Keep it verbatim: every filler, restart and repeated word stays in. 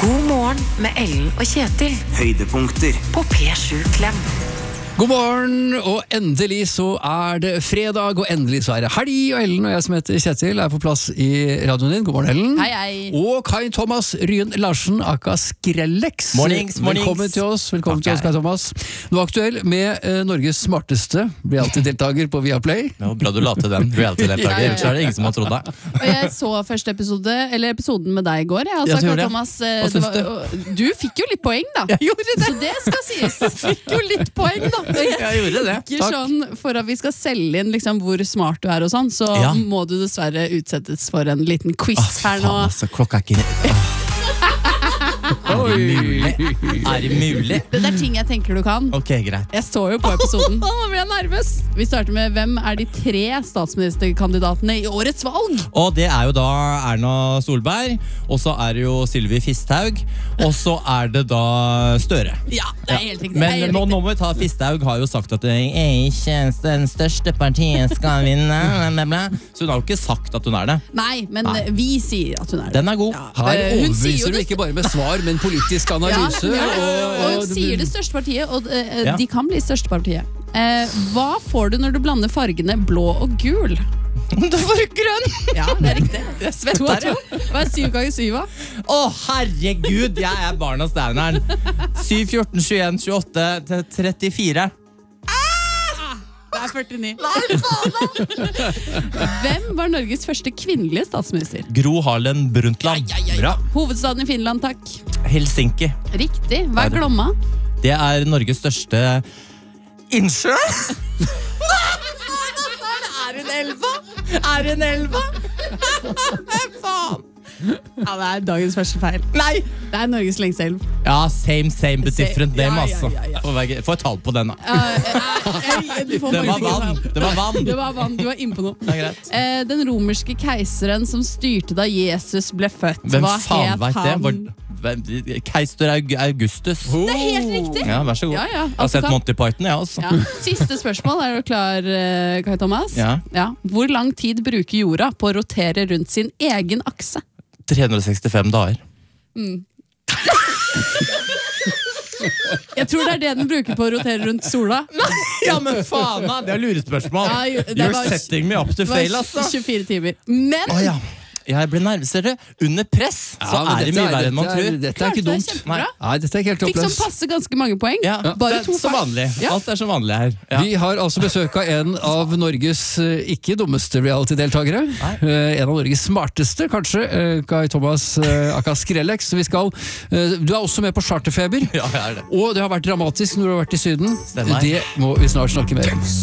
God morgen med Ellen og Kjetil. Høydepunkter På P sju Klem. God morgen, og endelig så er det fredag, og endelig så er det helg, og Ellen og jeg som heter Kjetil er på plass i radioen din. God morgen, Ellen. Hei, hei. Og Kai Thomas Ryen Larsen, aka Skrellex. Mornings, mornings. Velkommen til oss, velkommen til oss, Kai Thomas. Du er aktuell med eh, Norges smarteste reality-deltaker på Viaplay. Det var bra du la til den reality-deltaker, Ja, ja, ja. ellers er det ingen som har trodd deg. Og jeg så første episode, eller episoden med deg i går. Jeg, altså, Ja, du gjorde det. Thomas, eh, Hva det syns var- og du fikk jo litt poeng, da. Jeg gjorde det. Så det skal sies. Fikk jo litt poeng, da. Jeg gjorde det, Ikke takk. sånn, for at vi skal selge inn liksom, hvor smart du er, og sånn, så Ja. må du dessverre utsettes for en liten quiz Åh, her nå. faen, altså, klokka er ikke... Er det mulig? Er det mulig? Det er ting jeg tenker du kan. Ok, greit. Jeg så jo på episoden. Nå blir jeg nervøs. Vi starter med hvem er de tre statsministerkandidatene i årets valg? Og det er jo da Erna Solberg, og så er det jo Sylvi Fisthaug, og så er det da Støre. Ja, det er helt riktig. Men det er helt nå, riktig. nå må vi ta Fisthaug har jo sagt at det er ikke den største partiet skal vinne, bla, bla. Så hun har jo ikke sagt at hun er det. Nei, men Nei. vi sier at hun er det. Den er god. Her Eh, hun sier jo overbeviser du det- ikke bare med svar, men politisk analyse. Ja, ja, og, og hun sier det største partiet, og eh, Ja. de kan bli største partiet. Eh, hva får du når du blander fargene blå og gul? Du får grønn! Ja, det er riktig. Jeg svetter, To og jeg. to. Hva er syv ganger syv, da? Å, herregud, jeg er barnas Steineren. syv, fjorten, tjueen, tjueåtte, trettifire. Det er førtini. Hvem var Norges første kvinnelige statsminister? Gro Harlem Brundtland. Bra. Hovedstaden i Finland, takk. Helsinki. Riktig. Hva Er er det- Glomma? Det er Norges største innsjø. Er hun elva? Er hun elva? Faen. Ja, det er dagens første feil. Nei! Det er Norges lengste elv. Ja, same, same, but different Ja, name, ja, altså. ja, ja. Få være- Få et tall på den, da. Eh, eh, eh, du får Det var faktisk- vann. Det var vann. Det var vann. Du var inne på noe. Det er greit. Eh, den romerske keiseren som styrte da Jesus ble født. Hvem Hva faen het vet det? han? Var- hvem- Keiser Aug- Augustus. Det er helt riktig! Ja, vær så god. Ja, ja, Jeg har sett altså, Monty Python, jeg også. Ja. Siste spørsmål. Er du klar, eh, Kai Thomas? Ja. Hvor lang tid bruker jorda på å rotere rundt sin egen akse? tre hundre og sekstifem dager. Jeg tror det er det den bruker på å rotere rundt sola. Ja, men faen da! Det er lurespørsmål. Ja, jo, det You're var- setting me up to Det var fail, altså. tjuefire timer. Men Å ja. Jeg blir nervøs, ser du. Under press så Ja, men er det dette mye verre enn man dette er- tror. Dette er ikke Klarte det dumt. kjempebra. Nei, dette er ikke helt fikk som oppløst. passe ganske mange poeng. Ja, Bare det er to som feil. vanlig. Ja. Alt er som vanlig her. Ja. Vi har altså besøk av en av Norges eh, ikke dummeste reality-deltakere. Eh, en av Norges smarteste, kanskje. eh, Kai Thomas uh, aka Skrellex. Vi skal, eh, du er også med på Charterfeber. Ja, jeg er det. Og det har vært dramatisk når du har vært i Syden. Stemmer. Det må vi snart snakke mer om.